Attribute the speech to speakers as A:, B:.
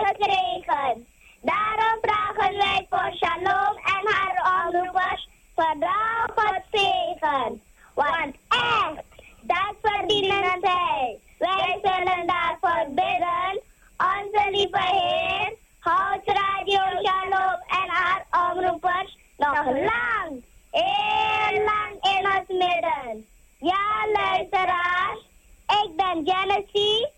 A: gekregen. Daarom vragen wij voor Shalom en haar omroepers vooral God zegen. Want echt, dat verdienen zij. Wij zullen daarvoor bidden. Onze lieve Heer, houd Radio Shalom en haar omroepers nog lang, heel lang in ons midden. Ja, luisteraars, ik ben Genesis